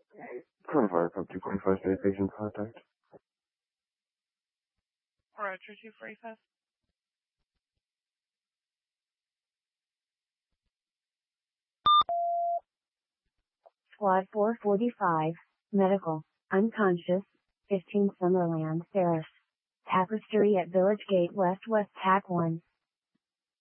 Coronavirus up 245 state patient contact. Roger 245. Squad 445, medical, unconscious, 15 Summerland Terrace. Tapestry at Village Gate West West TAC 1.